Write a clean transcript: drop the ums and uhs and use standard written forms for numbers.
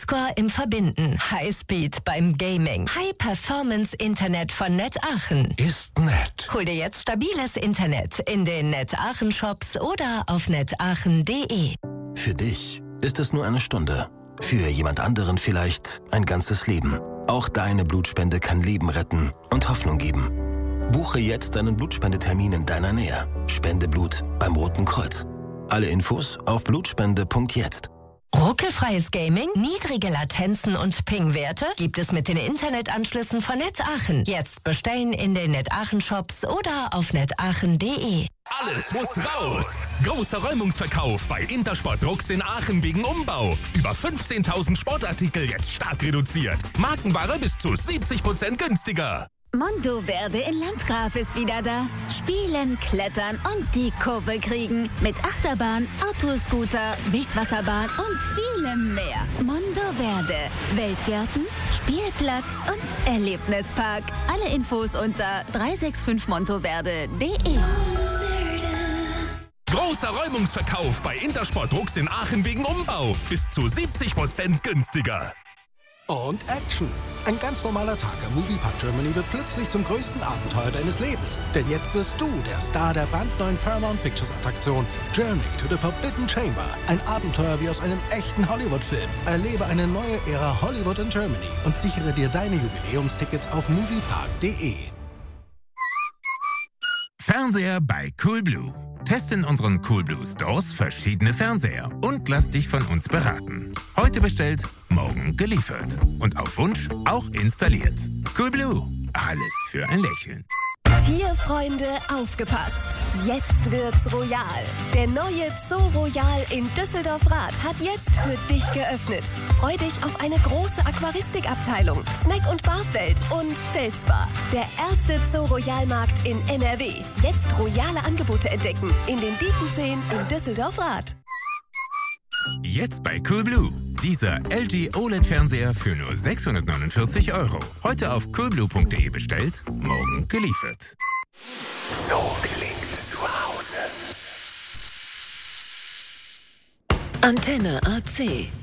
Highscore im Verbinden, Highspeed beim Gaming, High-Performance-Internet von Net Aachen. Ist nett. Hol dir jetzt stabiles Internet in den Net Aachen Shops oder auf netaachen.de. Für dich ist es nur eine Stunde. Für jemand anderen vielleicht ein ganzes Leben. Auch deine Blutspende kann Leben retten und Hoffnung geben. Buche jetzt deinen Blutspendetermin in deiner Nähe. Spende Blut beim Roten Kreuz. Alle Infos auf blutspende.jetzt. Ruckelfreies Gaming, niedrige Latenzen und Ping-Werte gibt es mit den Internetanschlüssen von Net Aachen. Jetzt bestellen in den Net Aachen Shops oder auf netaachen.de. Alles muss raus! Großer Räumungsverkauf bei Intersport Drucks in Aachen wegen Umbau. Über 15.000 Sportartikel jetzt stark reduziert. Markenware bis zu 70% günstiger. Mondoverde in Landgraf ist wieder da. Spielen, klettern und die Kurve kriegen. Mit Achterbahn, Autoscooter, Wildwasserbahn und vielem mehr. Mondoverde. Weltgärten, Spielplatz und Erlebnispark. Alle Infos unter 365montoverde.de. Großer Räumungsverkauf bei Intersport Drucks in Aachen wegen Umbau. Bis zu 70% günstiger. Und Action. Ein ganz normaler Tag am Moviepark Germany wird plötzlich zum größten Abenteuer deines Lebens. Denn jetzt wirst du der Star der brandneuen Paramount Pictures Attraktion Journey to the Forbidden Chamber. Ein Abenteuer wie aus einem echten Hollywood-Film. Erlebe eine neue Ära Hollywood in Germany und sichere dir deine Jubiläumstickets auf moviepark.de. Fernseher bei Coolblue. Teste in unseren Coolblue Stores verschiedene Fernseher und lass dich von uns beraten. Heute bestellt, morgen geliefert. Und auf Wunsch auch installiert. Coolblue. Alles für ein Lächeln. Tierfreunde, aufgepasst! Jetzt wird's royal. Der neue Zoo Royal in Düsseldorf-Rath hat jetzt für dich geöffnet. Freu dich auf eine große Aquaristikabteilung, Snack- und Barfeld und Felsbar. Der erste Zoo Royal-Markt in NRW. Jetzt royale Angebote entdecken in den Diekenzehen in Düsseldorf-Rath. Jetzt bei Coolblue. Dieser LG OLED-Fernseher für nur 649 €. Heute auf coolblue.de bestellt, morgen geliefert. So klingt zu Hause. Antenne AC.